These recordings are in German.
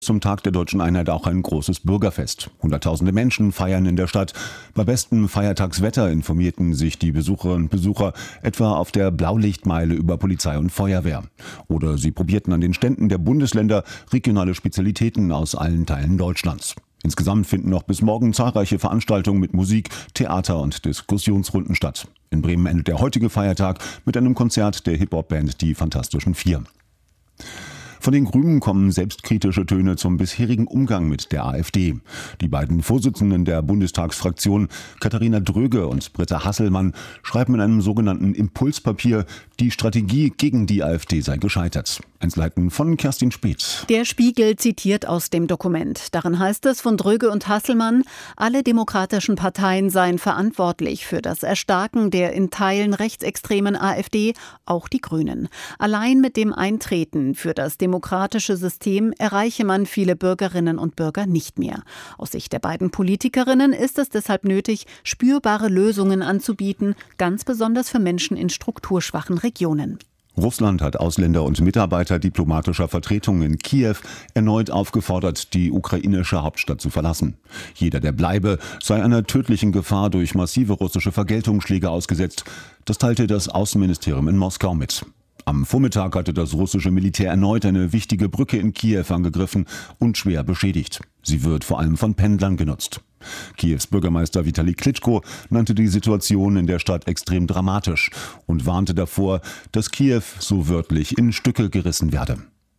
Zum Tag der Deutschen Einheit auch ein großes Bürgerfest. Hunderttausende Menschen feiern in der Stadt. Bei bestem Feiertagswetter informierten sich die Besucherinnen und Besucher etwa auf der Blaulichtmeile über Polizei und Feuerwehr. Oder sie probierten an den Ständen der Bundesländer regionale Spezialitäten aus allen Teilen Deutschlands. Insgesamt finden noch bis morgen zahlreiche Veranstaltungen mit Musik, Theater und Diskussionsrunden statt. In Bremen endet der heutige Feiertag mit einem Konzert der Hip-Hop-Band Die Fantastischen Vier. Von den Grünen kommen selbstkritische Töne zum bisherigen Umgang mit der AfD. Die beiden Vorsitzenden der Bundestagsfraktion, Katharina Dröge und Britta Hasselmann, schreiben in einem sogenannten Impulspapier, die Strategie gegen die AfD sei gescheitert. Einzelheiten von Kerstin Speth. Der Spiegel zitiert aus dem Dokument. Darin heißt es von Dröge und Hasselmann, alle demokratischen Parteien seien verantwortlich für das Erstarken der in Teilen rechtsextremen AfD, auch die Grünen. Allein mit dem Eintreten für das demokratische System erreiche man viele Bürgerinnen und Bürger nicht mehr. Aus Sicht der beiden Politikerinnen ist es deshalb nötig, spürbare Lösungen anzubieten, ganz besonders für Menschen in strukturschwachen Regionen. Russland hat Ausländer und Mitarbeiter diplomatischer Vertretungen in Kiew erneut aufgefordert, die ukrainische Hauptstadt zu verlassen. Jeder, der bleibe, sei einer tödlichen Gefahr durch massive russische Vergeltungsschläge ausgesetzt. Das teilte das Außenministerium in Moskau mit. Am Vormittag hatte das russische Militär erneut eine wichtige Brücke in Kiew angegriffen und schwer beschädigt. Sie wird vor allem von Pendlern genutzt. Kiews Bürgermeister Vitali Klitschko nannte die Situation in der Stadt extrem dramatisch und warnte davor, dass Kiew so wörtlich in Stücke gerissen werde.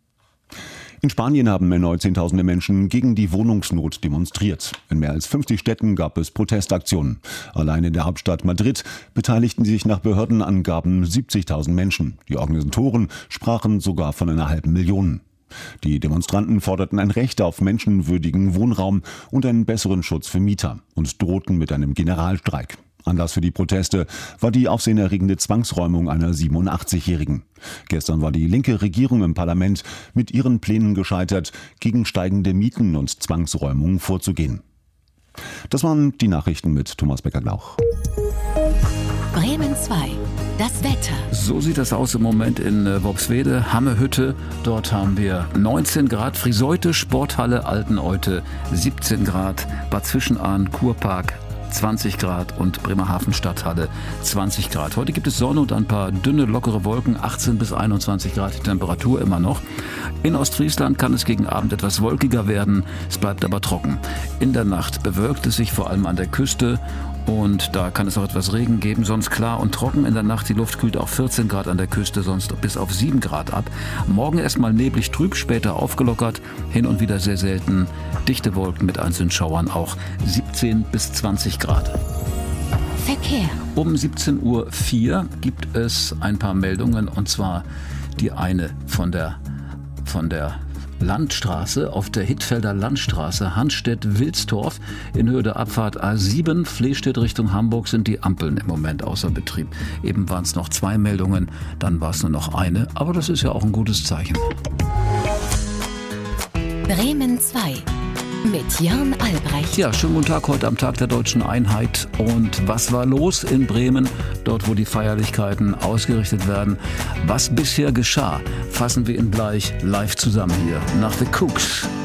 In Spanien haben erneut Zehntausende Menschen gegen die Wohnungsnot demonstriert. In mehr als 50 Städten gab es Protestaktionen. Allein in der Hauptstadt Madrid beteiligten sich nach Behördenangaben 70.000 Menschen. Die Organisatoren sprachen sogar von einer halben Million. Die Demonstranten forderten ein Recht auf menschenwürdigen Wohnraum und einen besseren Schutz für Mieter und drohten mit einem Generalstreik. Anlass für die Proteste war die aufsehenerregende Zwangsräumung einer 87-Jährigen. Gestern war die linke Regierung im Parlament mit ihren Plänen gescheitert, gegen steigende Mieten und Zwangsräumungen vorzugehen. Das waren die Nachrichten mit Thomas Becker-Glauch. Bremen 2. Das Wetter. So sieht das aus im Moment in Worpswede, Hammehütte. Dort haben wir 19 Grad, Friseute, Sporthalle, Alteneute 17 Grad, Bad Zwischenahn, Kurpark 20 Grad und Bremerhaven Stadthalle 20 Grad. Heute gibt es Sonne und ein paar dünne, lockere Wolken, 18 bis 21 Grad die Temperatur immer noch. In Ostfriesland kann es gegen Abend etwas wolkiger werden, es bleibt aber trocken. In der Nacht bewölkt es sich vor allem an der Küste und da kann es auch etwas Regen geben, sonst klar und trocken. In der Nacht die Luft kühlt auf 14 Grad an der Küste, sonst bis auf 7 Grad ab. Morgen erstmal neblig trüb, später aufgelockert, hin und wieder sehr selten dichte Wolken mit einzelnen Schauern, auch 17 bis 20 Grad. Verkehr. Um 17.04 Uhr gibt es ein paar Meldungen, und zwar die eine von der Landstraße, auf der Hittfelder Landstraße, Hanstedt-Wilstorf, in Höhe der Abfahrt A7, Flehstedt Richtung Hamburg, sind die Ampeln im Moment außer Betrieb. Eben waren es noch 2 Meldungen, dann war es nur noch eine, aber das ist ja auch ein gutes Zeichen. Bremen 2. Mit Jan Albrecht. Ja, schönen guten Tag heute am Tag der Deutschen Einheit. Und was war los in Bremen, dort wo die Feierlichkeiten ausgerichtet werden? Was bisher geschah, fassen wir Ihnen gleich live zusammen hier nach The Cooks.